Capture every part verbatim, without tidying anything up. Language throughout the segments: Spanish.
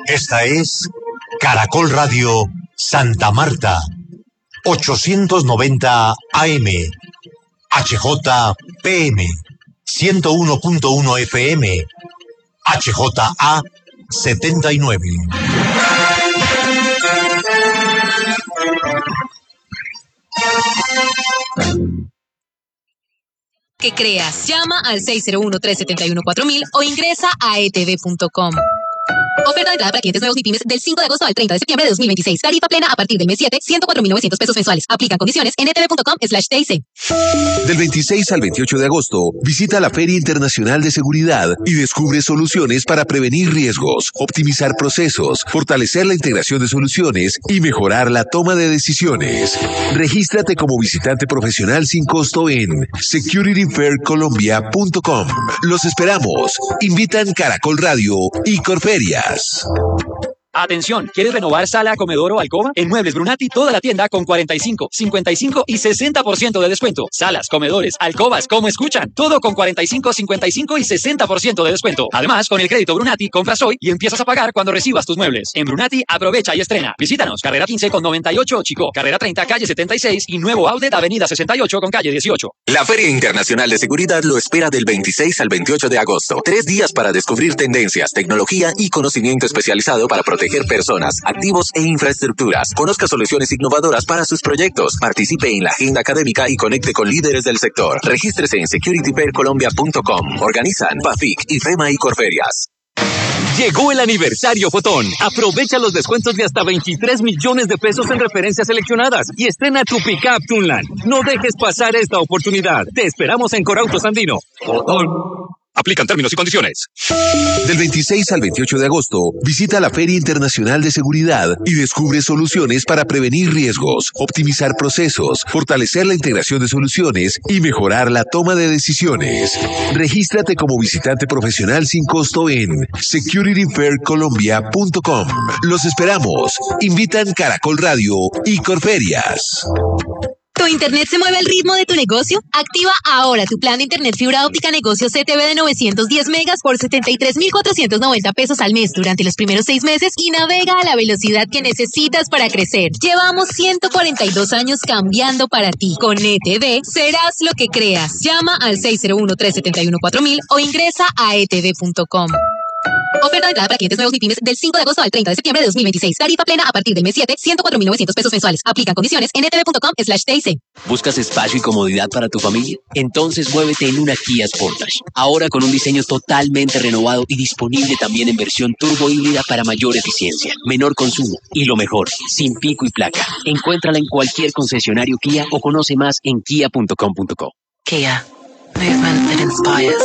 Esta es Caracol Radio Santa Marta, ochocientos noventa A M, H J P M, ciento uno punto uno F M, H J A setenta y nueve. Que creas, llama al seis cero uno, tres siete uno, cuatro mil o ingresa a e t v punto com. Oferta de entrada para clientes nuevos y pymes del cinco de agosto al treinta de septiembre de dos mil veintiséis. Tarifa plena a partir del mes siete, ciento cuatro mil novecientos pesos mensuales. Aplican condiciones en e t v punto com slash t i c. Del veintiséis al veintiocho de agosto, visita la Feria Internacional de Seguridad y descubre soluciones para prevenir riesgos, optimizar procesos, fortalecer la integración de soluciones y mejorar la toma de decisiones. Regístrate como visitante profesional sin costo en security fair colombia punto com. Los esperamos. Invitan Caracol Radio y Corferias. Atención, ¿quieres renovar sala, comedor o alcoba? En Muebles Brunati, toda la tienda con cuarenta y cinco, cincuenta y cinco y sesenta por ciento de descuento. Salas, comedores, alcobas, como escuchan. Todo con cuarenta y cinco, cincuenta y cinco y sesenta por ciento de descuento. Además, con el crédito Brunati, compras hoy y empiezas a pagar cuando recibas tus muebles. En Brunati, aprovecha y estrena. Visítanos, carrera quince con noventa y ocho, Chico, carrera treinta, calle setenta y seis y nuevo outlet, avenida sesenta y ocho con calle dieciocho. La Feria Internacional de Seguridad lo espera del veintiséis al veintiocho de agosto. Tres días para descubrir tendencias, tecnología y conocimiento especializado para proteger personas, activos e infraestructuras. Conozca soluciones innovadoras para sus proyectos. Participe en la agenda académica y conecte con líderes del sector. Regístrese en security fair colombia punto com. Organizan Pafic, IFEMA y Corferias. Llegó el aniversario Fotón. Aprovecha los descuentos de hasta veintitrés millones de pesos en referencias seleccionadas y estrena tu Pickup Tunland. No dejes pasar esta oportunidad. Te esperamos en Corautos Andino. Fotón. Aplican términos y condiciones. Del veintiséis al veintiocho de agosto, visita la Feria Internacional de Seguridad y descubre soluciones para prevenir riesgos, optimizar procesos, fortalecer la integración de soluciones y mejorar la toma de decisiones. Regístrate como visitante profesional sin costo en security fair colombia punto com. Los esperamos. Invitan Caracol Radio y Corferias. ¿Tu internet se mueve al ritmo de tu negocio? Activa ahora tu plan de internet fibra óptica negocio C T V de novecientos diez megas por setenta y tres mil cuatrocientos noventa pesos al mes durante los primeros seis meses y navega a la velocidad que necesitas para crecer. Llevamos ciento cuarenta y dos años cambiando para ti. Con E T V serás lo que creas. Llama al seis cero uno, tres siete uno, cuatro mil o ingresa a e t v punto com. Oferta de entrada para clientes nuevos y pymes del cinco de agosto al treinta de septiembre de dos mil veintiséis. Tarifa plena a partir del mes siete, ciento cuatro mil novecientos pesos mensuales. Aplican condiciones en e t v punto com slash t i c. ¿Buscas espacio y comodidad para tu familia? Entonces muévete en una Kia Sportage. Ahora con un diseño totalmente renovado y disponible también en versión turbo híbrida para mayor eficiencia, menor consumo y lo mejor, sin pico y placa. Encuéntrala en cualquier concesionario Kia o conoce más en kia punto com punto co. Kia. Movement that inspires.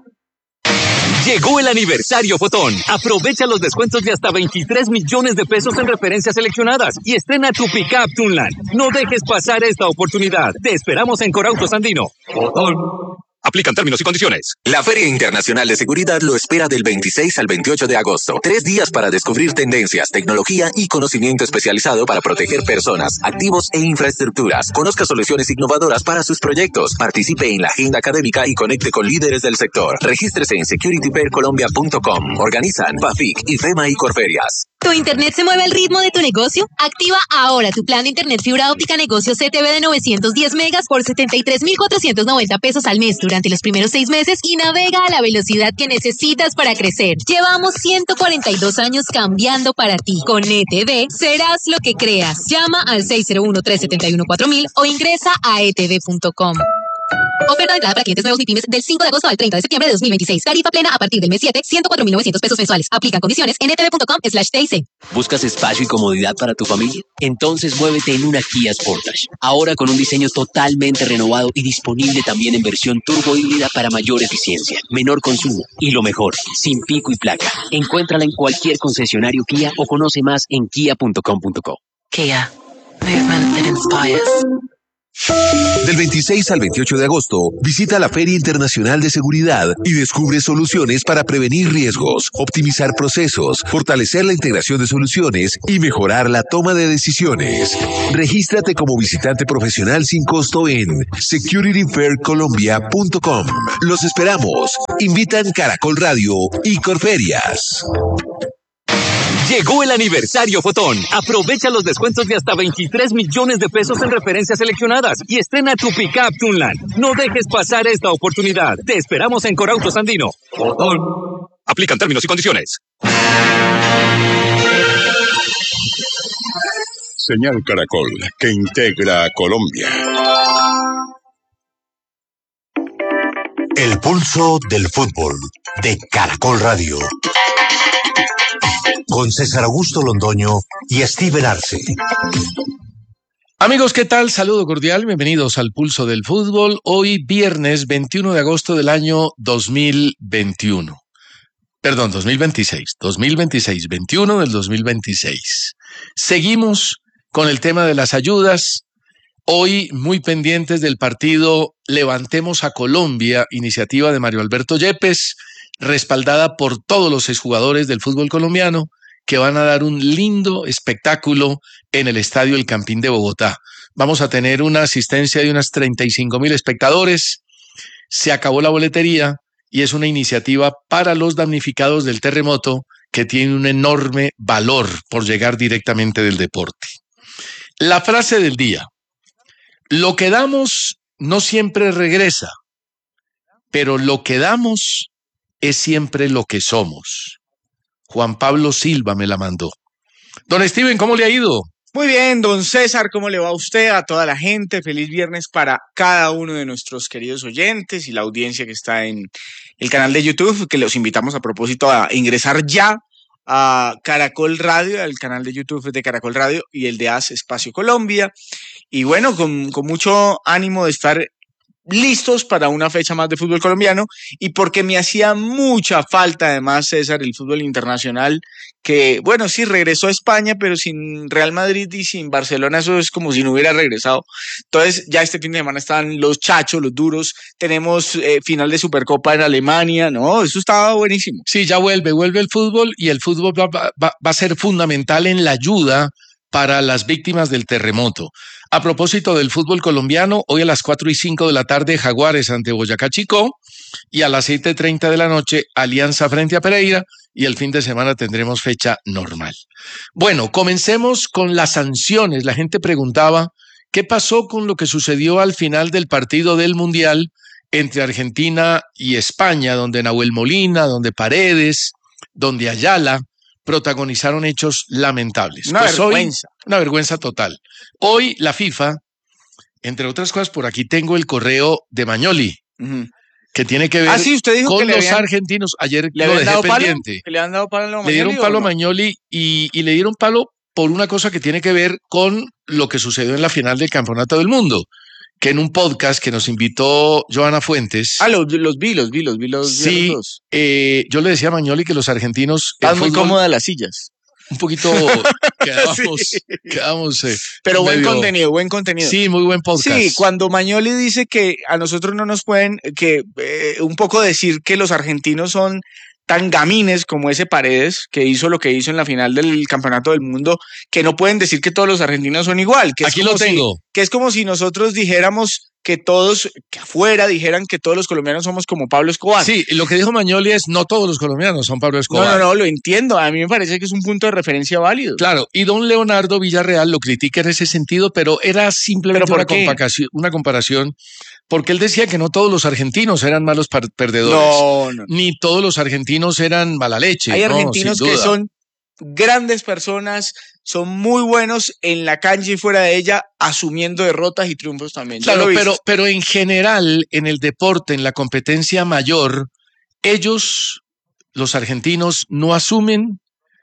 Llegó el aniversario Fotón. Aprovecha los descuentos de hasta veintitrés millones de pesos en referencias seleccionadas y estrena tu Pickup Tunland. No dejes pasar esta oportunidad. Te esperamos en Corautos Andino. Fotón. Aplican términos y condiciones. La Feria Internacional de Seguridad lo espera del veintiséis al veintiocho de agosto. Tres días para descubrir tendencias, tecnología y conocimiento especializado para proteger personas, activos e infraestructuras. Conozca soluciones innovadoras para sus proyectos. Participe en la agenda académica y conecte con líderes del sector. Regístrese en security fair colombia punto com. Organizan Pafic, IFEMA y Corferias. ¿Tu internet se mueve al ritmo de tu negocio? Activa ahora tu plan de internet fibra óptica negocio C T V de novecientos diez megas por setenta y tres mil cuatrocientos noventa pesos al mes durante los primeros seis meses y navega a la velocidad que necesitas para crecer. Llevamos ciento cuarenta y dos años cambiando para ti. Con E T V serás lo que creas. Llama al seis cero uno, tres siete uno, cuatro mil o ingresa a e t v punto com. Oferta de entrada para clientes nuevos y pymes del cinco de agosto al treinta de septiembre de dos mil veintiséis. Tarifa plena a partir del mes siete, ciento cuatro mil novecientos pesos mensuales. Aplican condiciones en e t v punto com slash t i c. ¿Buscas espacio y comodidad para tu familia? Entonces muévete en una Kia Sportage. Ahora con un diseño totalmente renovado y disponible también en versión turbo híbrida para mayor eficiencia, menor consumo y lo mejor, sin pico y placa. Encuéntrala en cualquier concesionario Kia o conoce más en kia punto com punto co. Kia. Movement that inspires. Del veintiséis al veintiocho de agosto, visita la Feria Internacional de Seguridad y descubre soluciones para prevenir riesgos, optimizar procesos, fortalecer la integración de soluciones y mejorar la toma de decisiones. Regístrate como visitante profesional sin costo en security fair colombia punto com. Los esperamos. Invitan Caracol Radio y Corferias. Llegó el aniversario Fotón. Aprovecha los descuentos de hasta veintitrés millones de pesos en referencias seleccionadas y estrena tu pickup Tunland. No dejes pasar esta oportunidad. Te esperamos en Corautos Andino. Fotón. Aplican términos y condiciones. Señal Caracol, que integra a Colombia. El pulso del fútbol de Caracol Radio. Con César Augusto Londoño y Steven Arce. Amigos, ¿qué tal? Saludo cordial, bienvenidos al Pulso del Fútbol. Hoy viernes veintiuno de agosto del año dos mil veintiuno. Perdón, dos mil veintiséis. dos mil veintiséis, veintiuno del dos mil veintiséis. Seguimos con el tema de las ayudas. Hoy muy pendientes del partido Levantemos a Colombia, iniciativa de Mario Alberto Yepes, respaldada por todos los exjugadores del fútbol colombiano, que van a dar un lindo espectáculo en el Estadio El Campín de Bogotá. Vamos a tener una asistencia de unas treinta y cinco mil espectadores. Se acabó la boletería y es una iniciativa para los damnificados del terremoto que tiene un enorme valor por llegar directamente del deporte. La frase del día: lo que damos no siempre regresa, pero lo que damos es siempre lo que somos. Juan Pablo Silva me la mandó. Don Steven, ¿cómo le ha ido? Muy bien, don César, ¿cómo le va a usted, a toda la gente? Feliz viernes para cada uno de nuestros queridos oyentes y la audiencia que está en el canal de YouTube, que los invitamos a propósito a ingresar ya a Caracol Radio, el canal de YouTube de Caracol Radio y el de A S Espacio Colombia. Y bueno, con, con mucho ánimo de estar listos para una fecha más de fútbol colombiano y porque me hacía mucha falta además, César, el fútbol internacional, que bueno, sí regresó a España, pero sin Real Madrid y sin Barcelona eso es como si no hubiera regresado. Entonces ya este fin de semana están los chachos, los duros, tenemos eh, final de Supercopa en Alemania, no, eso estaba buenísimo. Sí, ya vuelve, vuelve el fútbol y el fútbol va, va, va a ser fundamental en la ayuda para las víctimas del terremoto. A propósito del fútbol colombiano, hoy a las cuatro y cinco de la tarde, Jaguares ante Boyacá Chicó, y a las siete y treinta de la noche, Alianza frente a Pereira, y el fin de semana tendremos fecha normal. Bueno, comencemos con las sanciones. La gente preguntaba, ¿qué pasó con lo que sucedió al final del partido del Mundial entre Argentina y España, donde Nahuel Molina, donde Paredes, donde Ayala protagonizaron hechos lamentables? Una pues vergüenza. Hoy, una vergüenza total. Hoy la FIFA, entre otras cosas, por aquí tengo el correo de Magnoli, uh-huh. que tiene que ver ah, sí, usted dijo con que los habían, argentinos. Ayer ¿le lo habían dejé dado pendiente. Palo? ¿Le han dado palo a Magnoli? Le dieron palo a Magnoli y, y le dieron palo por una cosa que tiene que ver con lo que sucedió en la final del Campeonato del Mundo, que en un podcast que nos invitó Joana Fuentes. Ah, los, los vi, los vi, los vi, los vi. Sí, los eh, yo le decía a Magnoli que los argentinos... Están muy cómodas las sillas. Un poquito quedamos, sí. quedamos eh, pero buen medio... contenido, buen contenido. Sí, muy buen podcast. Sí, cuando Magnoli dice que a nosotros no nos pueden, que eh, un poco decir que los argentinos son tan gamines como ese Paredes, que hizo lo que hizo en la final del Campeonato del Mundo, que no pueden decir que todos los argentinos son igual. Que Aquí es como lo tengo. Si, que es como si nosotros dijéramos que todos, que afuera dijeran que todos los colombianos somos como Pablo Escobar. Sí, lo que dijo Magnoli es no todos los colombianos son Pablo Escobar. No, no, no, lo entiendo. A mí me parece que es un punto de referencia válido. Claro, y don Leonardo Villarreal lo critica en ese sentido, pero era simplemente ¿Pero una, comparación, una comparación, porque él decía que no todos los argentinos eran malos perdedores. No, no. Ni todos los argentinos eran mala leche. Hay no, argentinos que son grandes personas, son muy buenos en la cancha y fuera de ella, asumiendo derrotas y triunfos también. Claro, pero, pero en general, en el deporte, en la competencia mayor, ellos, los argentinos, no asumen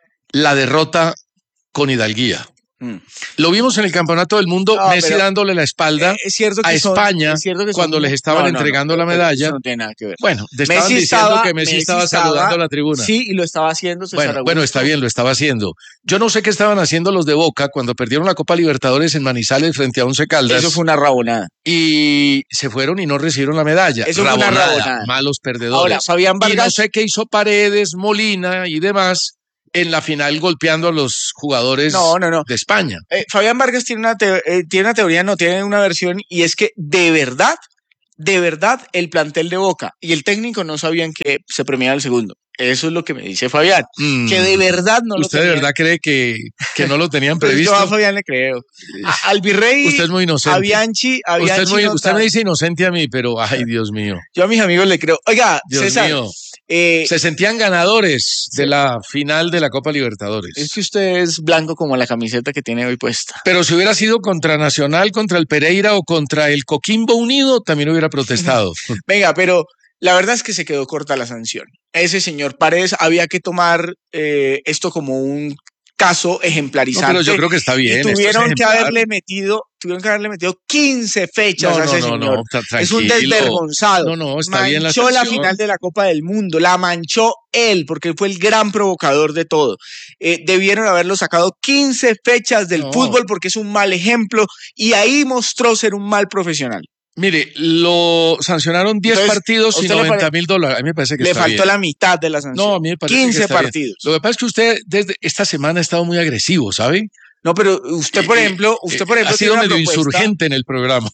la derrota con hidalguía. Mm. Lo vimos en el Campeonato del Mundo, no, Messi dándole la espalda es cierto que a España son, es cierto que cuando son, les estaban no, no, entregando no, la medalla. Eso no tiene nada que ver. Bueno, te estaban Messi diciendo estaba, que Messi, Messi estaba, estaba saludando a la tribuna. Sí, y lo estaba haciendo. Bueno, bueno, está bien, lo estaba haciendo. Yo no sé qué estaban haciendo los de Boca cuando perdieron la Copa Libertadores en Manizales frente a Once Caldas. Eso fue una rabonada. Y se fueron y no recibieron la medalla. Eso rabonada, fue una rabonada. Malos perdedores. Ahora, Fabián Vargas. Y no sé qué hizo Paredes, Molina y demás en la final golpeando a los jugadores no, no, no. de España. Eh, Fabián Vargas tiene una, te eh, tiene una teoría, no tiene una versión, y es que de verdad, de verdad, el plantel de Boca y el técnico no sabían que se premiaba el segundo. Eso es lo que me dice Fabián, mm. que de verdad no lo ¿Usted de verdad cree que, que no lo tenían previsto? Yo a Fabián le creo. A, al virrey, usted es muy inocente. A Bianchi, a Bianchi usted, es muy, no usted me dice inocente a mí, pero ay, Dios mío. Yo a mis amigos le creo. Oiga, Dios César. Mío. Eh, Se sentían ganadores de la final de la Copa Libertadores. Es que usted es blanco como la camiseta que tiene hoy puesta. Pero si hubiera sido contra Nacional, contra el Pereira o contra el Coquimbo Unido, también hubiera protestado. Venga, pero la verdad es que se quedó corta la sanción. Ese señor Paredes había que tomar eh, esto como un caso ejemplarizante. No, pero yo creo que está bien. Y tuvieron que haberle metido, tuvieron que haberle metido quince fechas no, a ese no, señor. No, no, es un desvergonzado. No, no, está manchó bien la Manchó sanción. la final de la Copa del Mundo, la manchó él, porque él fue el gran provocador de todo. Eh, debieron haberlo sacado quince fechas del no. fútbol porque es un mal ejemplo y ahí mostró ser un mal profesional. Mire, lo sancionaron diez Entonces, partidos y noventa mil dólares. A mí me parece que le está faltó bien. la mitad de la sanción. No, a mí me parece quince que está partidos. Bien. Lo que pasa es que usted desde esta semana ha estado muy agresivo, ¿sabe? No, pero usted, por ejemplo, usted, por ejemplo, ha sido medio propuesta... insurgente en el programa.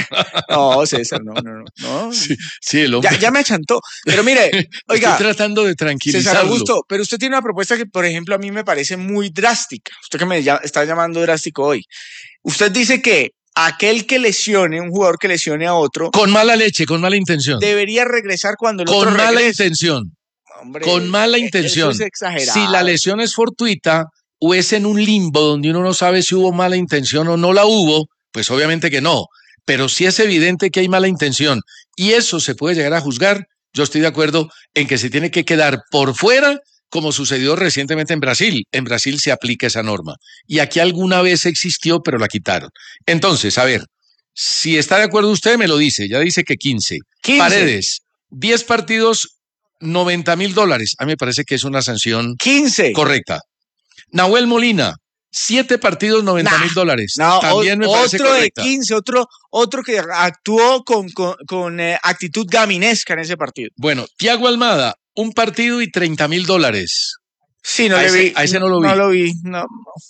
No, César, no, no, no. no. Sí, sí, el hombre. Ya, ya me achantó. Pero mire, oiga. Estoy tratando de tranquilizarlo. César Augusto, pero usted tiene una propuesta que, por ejemplo, a mí me parece muy drástica. Usted que me ya, está llamando drástico hoy. Usted dice que aquel que lesione, un jugador que lesione a otro. Con mala leche, con mala intención. Debería regresar cuando el con otro regrese. Con mala intención. Hombre, con mala intención. Eso es exagerado. Si la lesión es fortuita o es en un limbo donde uno no sabe si hubo mala intención o no la hubo, pues obviamente que no. Pero si es evidente que hay mala intención y eso se puede llegar a juzgar, yo estoy de acuerdo en que se tiene que quedar por fuera, como sucedió recientemente en Brasil. En Brasil se aplica esa norma. Y aquí alguna vez existió, pero la quitaron. Entonces, a ver, si está de acuerdo usted, me lo dice. Ya dice que quince. quince. Paredes, diez partidos, noventa mil dólares. A mí me parece que es una sanción quince. Correcta. Nahuel Molina, siete partidos, noventa mil nah, dólares. No, También me parece otro correcta. de quince, otro, otro que actuó con, con, con eh, actitud gaminesca en ese partido. Bueno, Thiago Almada, un partido y treinta mil dólares. Sí, no a le ese, vi. A ese no lo vi. No lo vi, no.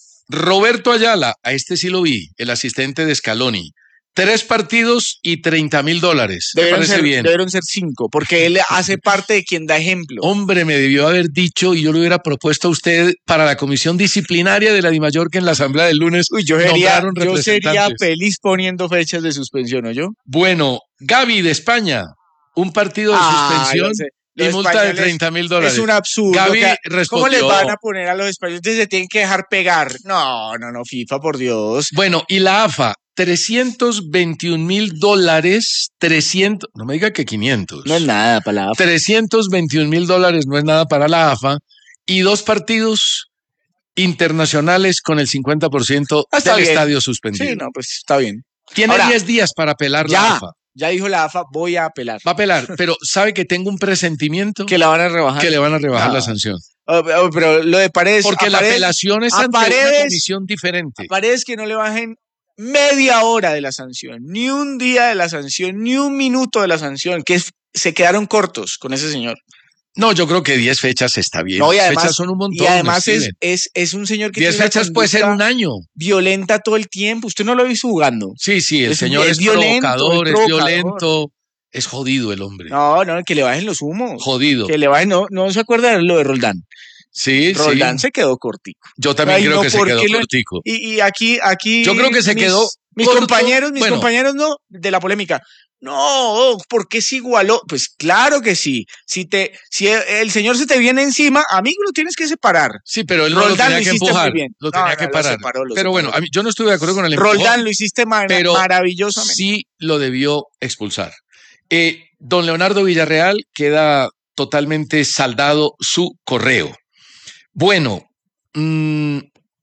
Roberto Ayala, a este sí lo vi, el asistente de Scaloni. Tres partidos y treinta mil dólares. Me parece ser, bien. Debieron ser cinco, porque él hace parte de quien da ejemplo. Hombre, me debió haber dicho y yo lo hubiera propuesto a usted para la comisión disciplinaria de la DIMAYOR que en la asamblea del lunes. Uy, yo sería, yo sería feliz poniendo fechas de suspensión, ¿o yo? Bueno, Gaby de España, un partido de ah, suspensión y multa de treinta mil dólares. Es un absurdo. Gaby que, respondió. ¿Cómo les van a poner a los españoles? Se tienen que dejar pegar. No, no, no, FIFA, por Dios. Bueno, y la A F A, trescientos veintiún mil dólares, trescientos, no me diga que quinientos. No es nada para la A F A. trescientos veintiún mil dólares no es nada para la A F A. Y dos partidos internacionales con el cincuenta por ciento ah, del bien. estadio suspendido. Sí, no, pues está bien. Tiene diez días para apelar ya, la A F A. Ya dijo la A F A, voy a apelar. Va a apelar, pero ¿sabe que tengo un presentimiento? Que la van a rebajar. Que le van a rebajar no. la sanción. Oh, oh, pero lo de Paredes... Porque la Paredes, apelación es ante Paredes, una comisión diferente. A Paredes que no le bajen media hora de la sanción, ni un día de la sanción, ni un minuto de la sanción, que es, se quedaron cortos con ese señor. No, yo creo que diez fechas está bien. No, y además, fechas son un montón. Y además es, es, es un señor que diez fechas puede ser un año. Violenta todo el tiempo. Usted no lo ha visto jugando. Sí, sí, el es, señor es, es violento, provocador, es es provocador. violento. Es jodido el hombre. No, no, que le bajen los humos. Jodido. Que le bajen, no, no se acuerda de lo de Roldán. Sí, Roldán sí. se quedó cortico. Yo también Ay, creo no, que se quedó lo, cortico. Y, y aquí, aquí. Yo creo que se mis, quedó. Mis corto, compañeros, mis bueno. compañeros no, de la polémica. No, ¿por qué se igualó? Pues claro que sí. Si te, si el señor se te viene encima, amigo, lo tienes que separar. Sí, pero él no Roldán lo tenía lo que empujar. Bien. Lo tenía no, que no, parar. Lo separó, lo pero separó. bueno, a mí, yo no estuve de acuerdo con el empujón. Roldán lo hiciste mar pero maravillosamente. Sí lo debió expulsar. Eh, don Leonardo Villarreal queda totalmente saldado su correo. Bueno, mmm,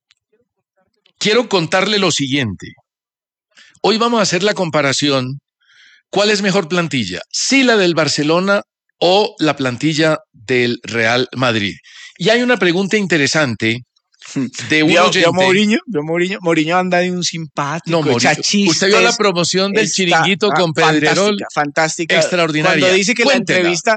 quiero contarle lo siguiente. Hoy vamos a hacer la comparación. ¿Cuál es mejor plantilla? ¿Sí la del Barcelona o la plantilla del Real Madrid? Y hay una pregunta interesante de un ¿Vio, oyente. ¿Vio Mourinho? ¿Vio Mourinho? Mourinho anda de un simpático, no, Mourinho. ¿Usted vio la promoción del está, chiringuito con Pedrerol? Fantástica, fantástica. Extraordinaria. Cuando dice que Cuéntela. la entrevista,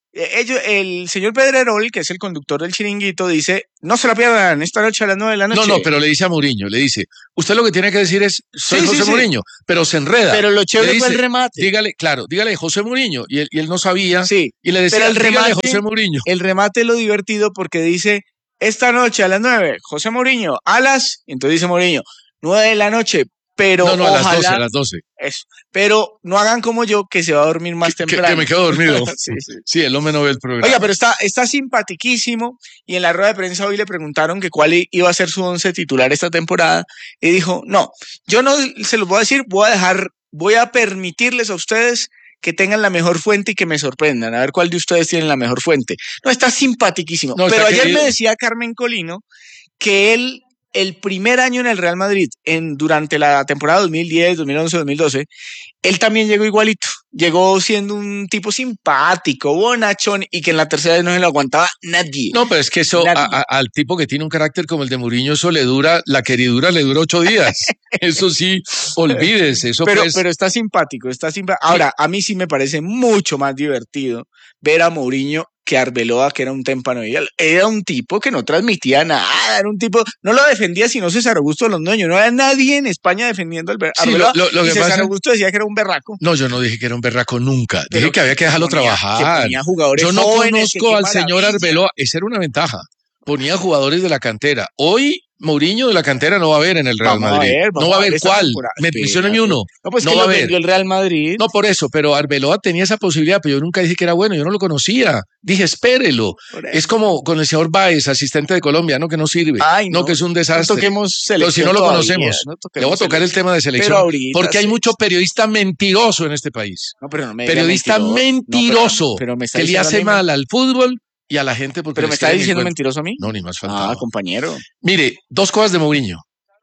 Ellos, el señor Pedrerol, que es el conductor del Chiringuito, dice, no se la pierdan esta noche a las nueve de la noche. No, no, pero le dice a Mourinho, le dice, usted lo que tiene que decir es, soy Sí, sí, José sí. Mourinho, pero se enreda. Pero lo chévere Le fue el dice, remate. Dígale, claro, dígale José Mourinho, y él, y él no sabía, Sí, y le decía, pero el dígale remate- José Mourinho. El remate es lo divertido porque dice, esta noche a las nueve, José Mourinho, a las, entonces dice Mourinho, nueve de la noche, pero No, no, a las ojalá, doce, a las doce. eso, pero no hagan como yo, que se va a dormir más Que, temprano. que me quedo dormido. sí, sí. Sí, el hombre no ve el programa. Oiga, pero está, está simpatiquísimo y en la rueda de prensa hoy le preguntaron que cuál i- iba a ser su once titular esta temporada y dijo, no, yo no se los voy a decir, voy a dejar, voy a permitirles a ustedes que tengan la mejor fuente y que me sorprendan, a ver cuál de ustedes tiene la mejor fuente. No, está simpatiquísimo. No, está pero ayer querido. me decía Carmen Colino que él, el primer año en el Real Madrid, en, durante la temporada dos mil diez, dos mil once, dos mil doce, él también llegó igualito. Llegó siendo un tipo simpático, bonachón, y que en la tercera vez no se lo aguantaba nadie. No, pero es que eso, a- a- al tipo que tiene un carácter como el de Mourinho, eso le dura, la queridura le dura ocho días. Eso sí, olvídese, eso pero, pues... pero está simpático, está simpático. Ahora, a mí sí me parece mucho más divertido ver a Mourinho que a Arbeloa, que era un témpano. Era un tipo que no transmitía nada, era un tipo, no lo defendía sino César Augusto Londoño, no había nadie en España defendiendo al Ber- Sí, Arbeloa, lo- lo- lo y que César pasa- Augusto decía que era un berraco. No, yo no dije que era un berraco nunca. Pero Dije que había que dejarlo ponía- trabajar. que ponía jugadores Yo no jóvenes, que conozco qué al señor maravilla. Arbeloa. Esa era una ventaja. Ponía jugadores de la cantera. Hoy Mourinho de la cantera no va a haber en el Real Vamos a Madrid. ver, no vamos va a a ver haber esta cuál. temporada. Me Espérate. mencióname uno. No, pues no que va a lo haber. vendió el Real Madrid. No, por eso, pero Arbeloa tenía esa posibilidad, pero yo nunca dije que era bueno, yo no lo conocía. Dije, espérelo. Por eso. Es como con el señor Baez, asistente de Colombia, no que no sirve. Ay, no, no, que es un no desastre. toquemos Pero si selección no lo todavía, conocemos. no Le toquemos voy a tocar el selección. tema de selección. Pero ahorita porque hay sí. mucho periodista mentiroso en este país. No, pero no me diga Periodista mentiroso. mentiroso No, pero, pero me está que le diciendo a hace mí- mal al fútbol y a la gente porque Pero les me está quieren diciendo encuentro. mentiroso a mí. No, ni más faltaba. Ah, compañero. Mire, dos cosas de Mourinho.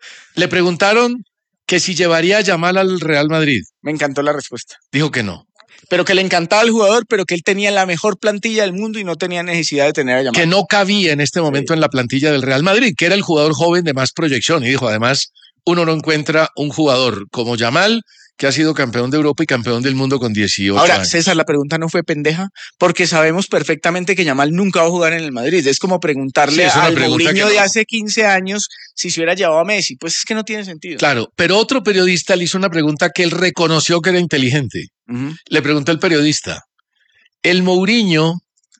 Le preguntaron que si llevaría a Yamal al Real Madrid. Me encantó la respuesta. Dijo que no. Pero que le encantaba al jugador, pero que él tenía la mejor plantilla del mundo y no tenía necesidad de tener a Yamal. Que no cabía en este momento en la plantilla del Real Madrid, que era el jugador joven de más proyección. Y dijo, además, uno no encuentra un jugador como Yamal, que ha sido campeón de Europa y campeón del mundo con dieciocho Ahora, años. César, la pregunta no fue pendeja, porque sabemos perfectamente que Yamal nunca va a jugar en el Madrid. Es como preguntarle Sí, es una al pregunta Mourinho que de no. hace quince años si se hubiera llevado a Messi. Pues es que no tiene sentido. Claro, pero otro periodista le hizo una pregunta que él reconoció que era inteligente. Ujú. Le preguntó el periodista, el Mourinho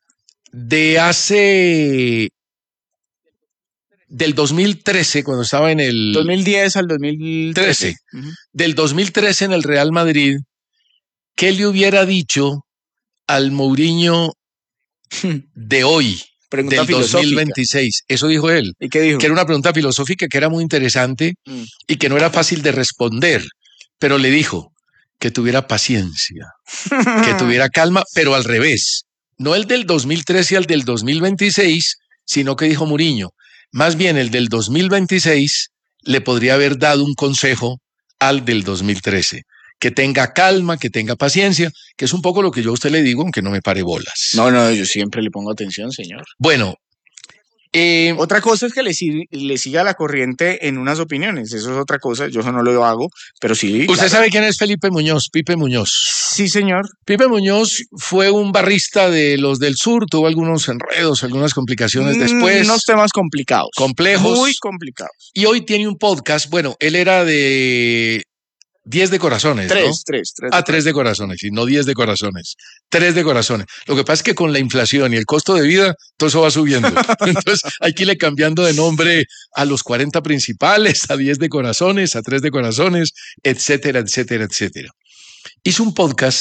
de hace... del dos mil trece, cuando estaba en el... dos mil diez al dos mil trece. trece. Del dos mil trece en el Real Madrid, ¿qué le hubiera dicho al Mourinho de hoy, Pregunta del filosófica. dos mil veintiséis? Eso dijo él. ¿Y qué dijo? Que era una pregunta filosófica que era muy interesante Mm. y que no era fácil de responder, pero le dijo que tuviera paciencia, que tuviera calma, pero al revés. No el del dos mil trece al del dos mil veintiséis, sino que dijo Mourinho, más bien el del dos mil veintiséis le podría haber dado un consejo al del dos mil trece. Que tenga calma, que tenga paciencia, que es un poco lo que yo a usted le digo, aunque no me pare bolas. No, no, yo siempre le pongo atención, señor. Bueno, eh, Otra cosa es que le, si- le siga la corriente en unas opiniones. Eso es otra cosa. Yo eso no lo hago, pero sí. ¿usted claro. sabe quién es Felipe Muñoz? Pipe Muñoz. Sí, señor. Pipe Muñoz fue un barrista de los del sur, tuvo algunos enredos, algunas complicaciones después, Mm, Unos temas complicados. complejos, Muy complicados. y hoy tiene un podcast. Bueno, él era de diez de corazones, Tres, ¿no? tres, tres. Ah, tres de corazones, y no diez de corazones, tres de corazones. Lo que pasa es que con la inflación y el costo de vida, todo eso va subiendo. Entonces hay que irle cambiando de nombre a los cuarenta principales, a diez de corazones, a tres de corazones, etcétera, etcétera, etcétera. Hizo un podcast